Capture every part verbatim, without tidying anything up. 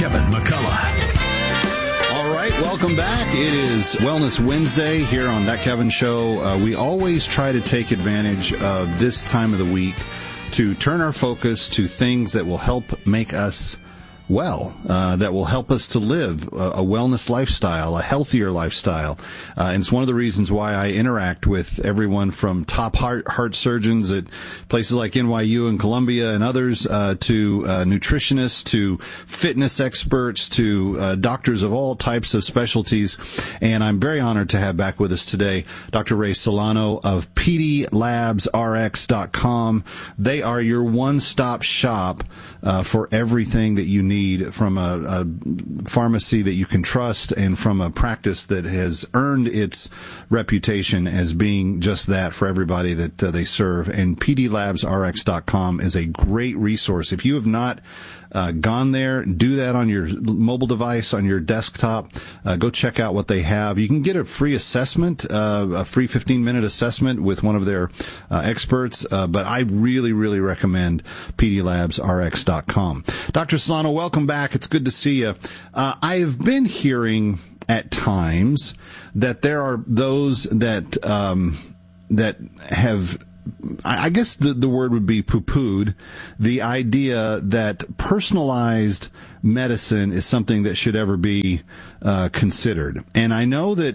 Kevin McCullough. All right, welcome back. It is Wellness Wednesday here on That Kevin Show. Uh, we always try to take advantage of this time of the week to turn our focus to things that will help make us well, uh, that will help us to live a, a wellness lifestyle, a healthier lifestyle. Uh, and it's one of the reasons why I interact with everyone from top heart, heart surgeons at places like N Y U and Columbia and others, uh, to uh, nutritionists, to fitness experts, to uh, doctors of all types of specialties. And I'm very honored to have back with us today Doctor Ray Solano of P D Labs R X dot com. They are your one-stop shop uh, for everything that you need from a, a pharmacy that you can trust and from a practice that has earned its reputation as being just that for everybody that uh, they serve. And P D Labs R X dot com is a great resource. If you have not uh, gone there, do that on your mobile device, on your desktop. Uh, go check out what they have. You can get a free assessment, uh, a free fifteen-minute assessment with one of their uh, experts. Uh, but I really, really recommend P D Labs R X dot com. Doctor Solano, welcome back. It's good to see you. Uh, I've been hearing at times that there are those that um, that have, I guess the, the word would be poo-pooed, the idea that personalized medicine is something that should ever be uh, considered. And I know that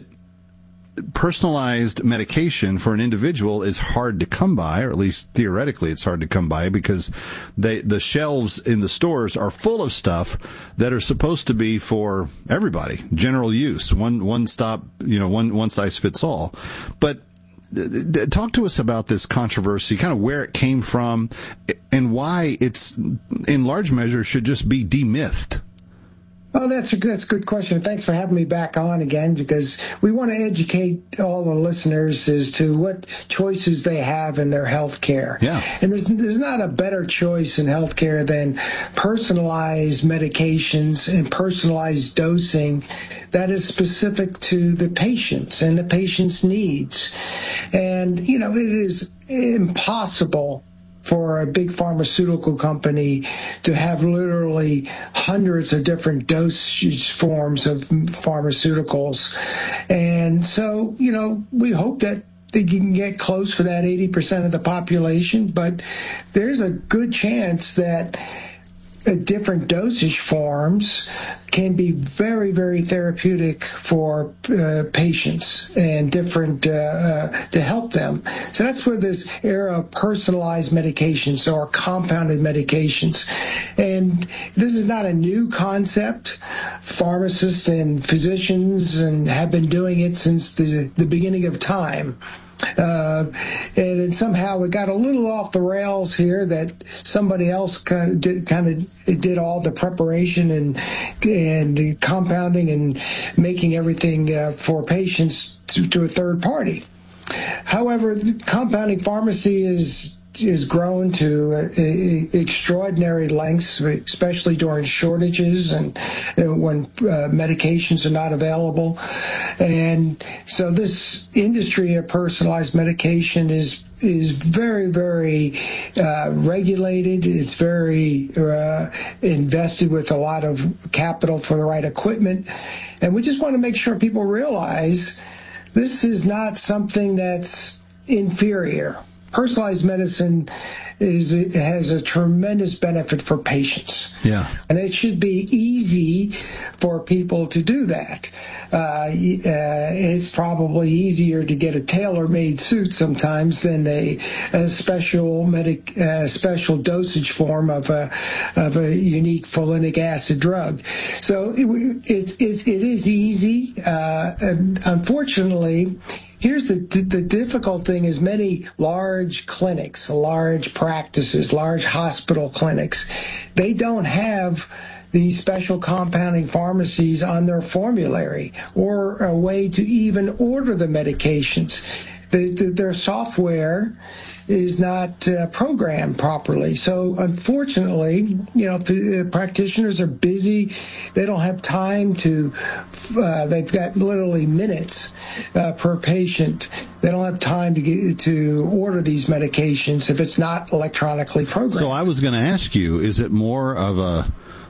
personalized medication for an individual is hard to come by, or at least theoretically it's hard to come by, because they, the shelves in the stores are full of stuff that are supposed to be for everybody, general use, one one stop, you know, one one size fits all. But talk to us about this controversy, kind of where it came from, and why it's, in large measure, should just be demythed. Oh, that's a, that's a good question. Thanks for having me back on again, because we want to educate all the listeners as to what choices they have in their health care. Yeah. And there's, there's not a better choice in health care than personalized medications and personalized dosing that is specific to the patient and the patient's needs. And, you know, it is impossible for a big pharmaceutical company to have literally hundreds of different dosage forms of pharmaceuticals. And so, you know, we hope that they can get close for that eighty percent of the population, but there's a good chance that uh, different dosage forms can be very, very therapeutic for uh, patients and different uh, uh, to help them. So that's where this era of personalized medications or compounded medications. And this is not a new concept. Pharmacists and physicians and have been doing it since the, the beginning of time. Uh, and then somehow it got a little off the rails here that somebody else kind of did, kind of did all the preparation and and the compounding and making everything uh, for patients to, to a third party. However, the compounding pharmacy is is grown to uh, extraordinary lengths, especially during shortages and uh, when uh, medications are not available. And so this industry of personalized medication is is very, very uh, regulated. It's very uh, invested with a lot of capital for the right equipment. And we just want to make sure people realize this is not something that's inferior. Personalized medicine is has a tremendous benefit for patients. Yeah. And it should be easy for people to do that. Uh, uh, it's probably easier to get a tailor-made suit sometimes than a, a special medic, uh, special dosage form of a of a unique folinic acid drug. So it, it, it, it is easy. Uh, and unfortunately, here's the the difficult thing is many large clinics, large practices, large hospital clinics, they don't have these special compounding pharmacies on their formulary or a way to even order the medications. The, the, their software is not uh, programmed properly. So unfortunately, you know, p- practitioners are busy. They don't have time to, uh, they've got literally minutes uh, per patient. They don't have time to get to order these medications if it's not electronically programmed. So I was going to ask you, is it more of a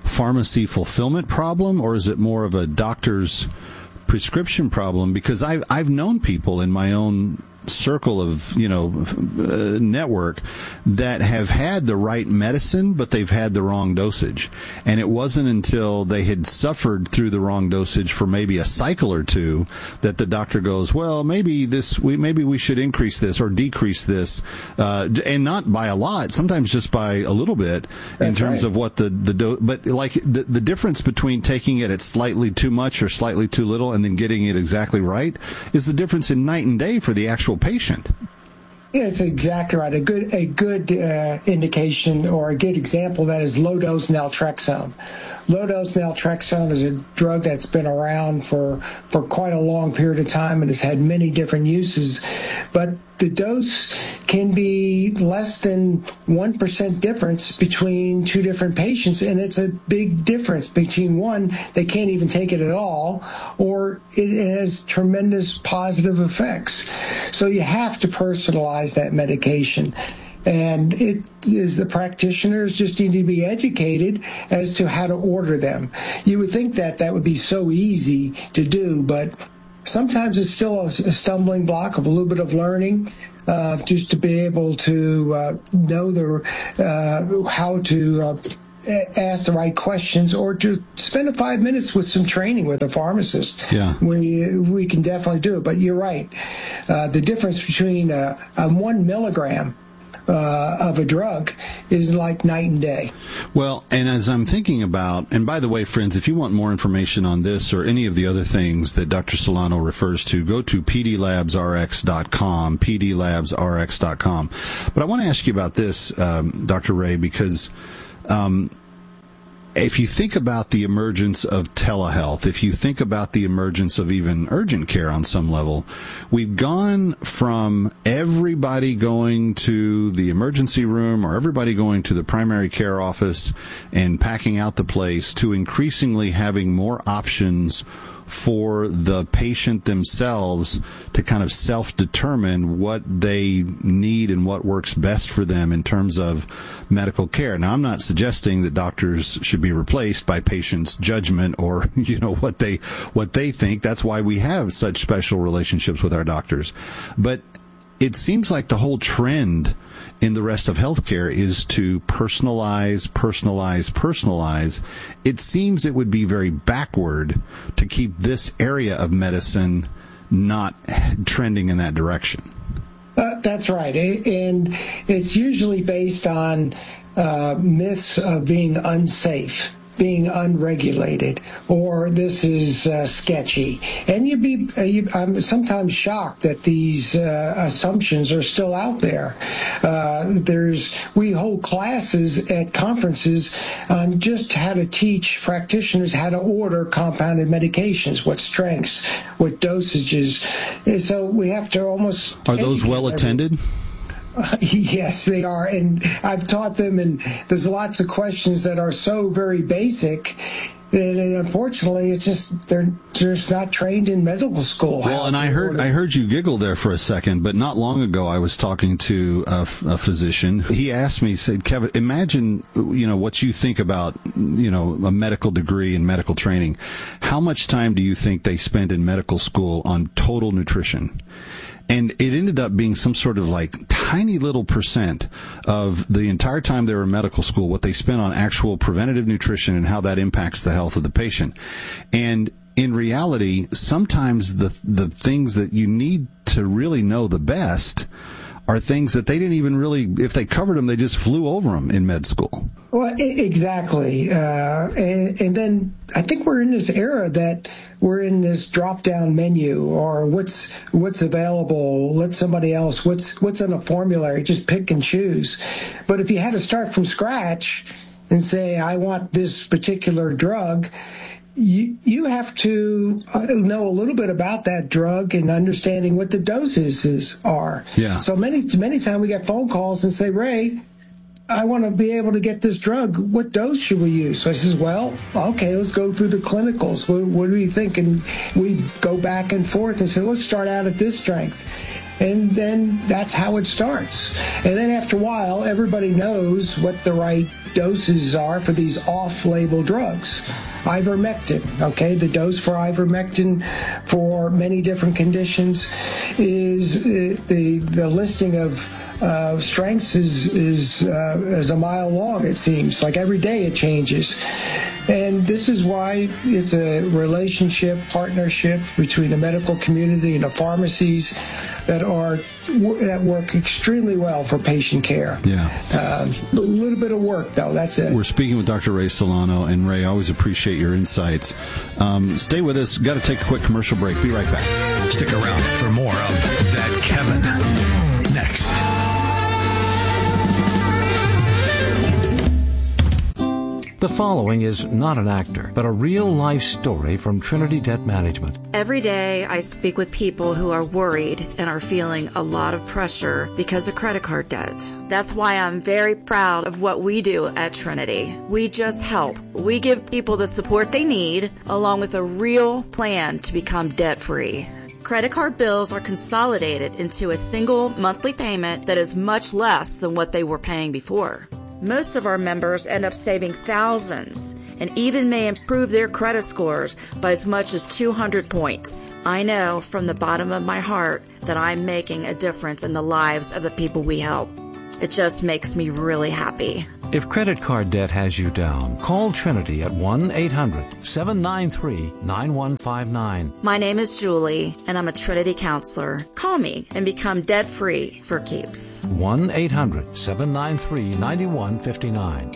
pharmacy fulfillment problem, or is it more of a doctor's prescription problem? Because I've, I've known people in my own circle of, you know, uh, network that have had the right medicine, but they've had the wrong dosage. And it wasn't until they had suffered through the wrong dosage for maybe a cycle or two that the doctor goes, well, maybe this, we, maybe we should increase this or decrease this, uh, and not by a lot, sometimes just by a little bit. That's in terms right. of what the, the dose, but like the, the difference between taking it at slightly too much or slightly too little and then getting it exactly right is the difference in night and day for the actual patient. Yeah, it's exactly right. A good a good uh, indication or a good example of that is low-dose naltrexone. Low-dose naltrexone is a drug that's been around for, for quite a long period of time and has had many different uses. But the dose can be less than one percent difference between two different patients, and it's a big difference between one, they can't even take it at all, or it has tremendous positive effects. So you have to personalize that medication. And it is the practitioners just need to be educated as to how to order them. You would think that that would be so easy to do, but sometimes it's still a, a stumbling block of a little bit of learning, uh, just to be able to uh, know the uh, how to uh, ask the right questions, or to spend five minutes with some training with a pharmacist. Yeah, we we can definitely do it. But you're right, uh, the difference between a, a one milligram Uh, of a drug is like night and day. Well, and as I'm thinking about, and by the way, friends, if you want more information on this or any of the other things that Doctor Solano refers to, go to p d labs r x dot com, p d labs r x dot com. But I want to ask you about this, um, Doctor Ray, because um, if you think about the emergence of telehealth, if you think about the emergence of even urgent care on some level, we've gone from everybody going to the emergency room or everybody going to the primary care office and packing out the place to increasingly having more options for the patient themselves to kind of self-determine what they need and what works best for them in terms of medical care. Now, I'm not suggesting that doctors should be replaced by patients' judgment or, you know, what they what they think. That's why we have such special relationships with our doctors. But it seems like the whole trend in the rest of healthcare is to personalize, personalize, personalize. It seems it would be very backward to keep this area of medicine not trending in that direction. Uh, that's right. And it's usually based on uh, myths of being unsafe, being unregulated, or this is uh, sketchy. And you'd be, uh, you, I'm sometimes shocked that these uh, assumptions are still out there. Uh, there's, we hold classes at conferences on just how to teach practitioners how to order compounded medications, what strengths, what dosages. And so we have to almost... Are those well attended? Uh, yes, they are, and I've taught them, and there's lots of questions that are so very basic that, unfortunately, it's just they're just not trained in medical school. Well, and I heard I heard you giggle there for a second, but not long ago I was talking to a, a physician. He asked me, he said, Kevin, imagine, you know, what you think about, you know, a medical degree and medical training. How much time do you think they spend in medical school on total nutrition? And it ended up being some sort of like tiny little percent of the entire time they were in medical school, what they spent on actual preventative nutrition and how that impacts the health of the patient. And in reality, sometimes the the things that you need to really know the best are things that they didn't even really, if they covered them, they just flew over them in med school. Well, exactly. Uh, and, and then I think we're in this era that we're in this drop-down menu, or what's what's available, let somebody else, what's what's on a formulary, just pick and choose. But if you had to start from scratch and say, I want this particular drug, You you have to know a little bit about that drug and understanding what the doses is, are. Yeah. So many many times we get phone calls and say, Ray, I want to be able to get this drug. What dose should we use? So I says, well, okay, let's go through the clinicals. What, what do you think? And we go back and forth and say, let's start out at this strength. And then that's how it starts. And then after a while, everybody knows what the right doses are for these off-label drugs. Ivermectin, okay, the dose for ivermectin for many different conditions is uh, the the listing of uh, strengths is is uh, is a mile long. It seems like every day it changes, and this is why it's a relationship, partnership between the medical community and the pharmacies that are that work extremely well for patient care. Yeah. Uh, a little bit of work, though. That's it. We're speaking with Doctor Ray Solano. And, Ray, I always appreciate your insights. Um, stay with us. Got to take a quick commercial break. Be right back. Stick around for more of That Kevin next. The following is not an actor, but a real-life story from Trinity Debt Management. Every day I speak with people who are worried and are feeling a lot of pressure because of credit card debt. That's why I'm very proud of what we do at Trinity. We just help. We give people the support they need, along with a real plan to become debt-free. Credit card bills are consolidated into a single monthly payment that is much less than what they were paying before. Most of our members end up saving thousands and even may improve their credit scores by as much as two hundred points. I know from the bottom of my heart that I'm making a difference in the lives of the people we help. It just makes me really happy. If credit card debt has you down, call Trinity at one eight hundred seven nine three nine one five nine. My name is Julie, and I'm a Trinity counselor. Call me and become debt-free for keeps. one eight hundred seven nine three nine one five nine.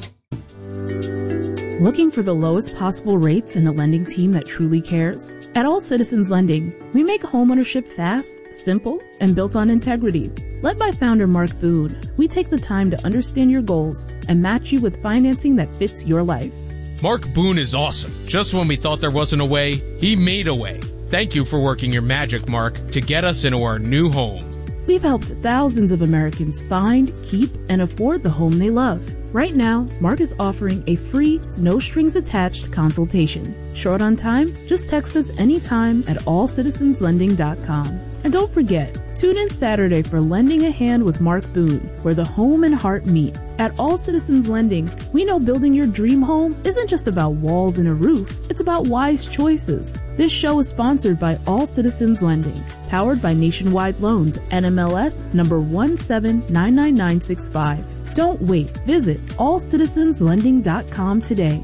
Looking for the lowest possible rates and a lending team that truly cares? At All Citizens Lending, we make homeownership fast, simple, and built on integrity. Led by founder Mark Boone, we take the time to understand your goals and match you with financing that fits your life. Mark Boone is awesome. Just when we thought there wasn't a way, he made a way. Thank you for working your magic, Mark, to get us into our new home. We've helped thousands of Americans find, keep, and afford the home they love. Right now, Mark is offering a free, no-strings-attached consultation. Short on time? Just text us anytime at all citizens lending dot com. And don't forget, tune in Saturday for Lending a Hand with Mark Boone, where the home and heart meet. At All Citizens Lending, we know building your dream home isn't just about walls and a roof, it's about wise choices. This show is sponsored by All Citizens Lending, powered by Nationwide Loans, N M L S number one seven nine nine nine six five. Don't wait. Visit all citizens lending dot com today.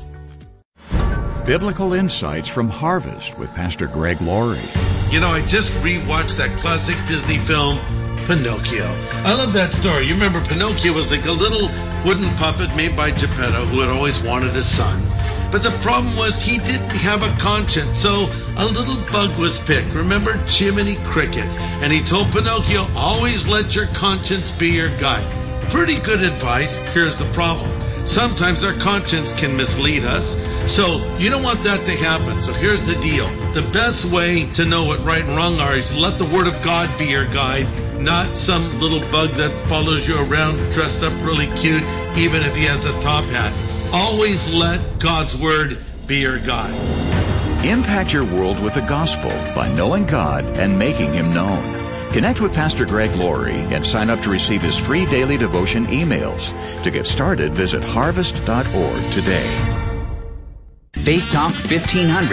Biblical Insights from Harvest with Pastor Greg Laurie. You know, I just rewatched that classic Disney film, Pinocchio. I love that story. You remember Pinocchio was like a little wooden puppet made by Geppetto who had always wanted a son. But the problem was he didn't have a conscience, so a little bug was picked. Remember Jiminy Cricket? And he told Pinocchio, always let your conscience be your guide. Pretty good advice. Here's the problem. Sometimes our conscience can mislead us, so you don't want that to happen. So here's the deal. The best way to know what right and wrong are is to let the Word of God be your guide, not some little bug that follows you around dressed up really cute, even if he has a top hat. Always let God's Word be your guide. Impact your world with the gospel by knowing God and making Him known. Connect with Pastor Greg Laurie and sign up to receive his free daily devotion emails. To get started, visit harvest dot org today. Faith Talk fifteen hundred